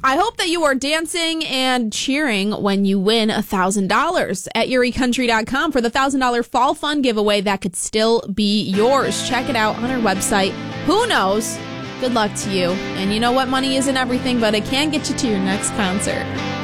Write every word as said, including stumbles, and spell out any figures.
I hope that you are dancing and cheering when you win one thousand dollars at Erie Country dot com for the one thousand dollars Fall Fun giveaway that could still be yours. Check it out on our website. Who knows? Good luck to you. And you know what? Money isn't everything, but it can get you to your next concert.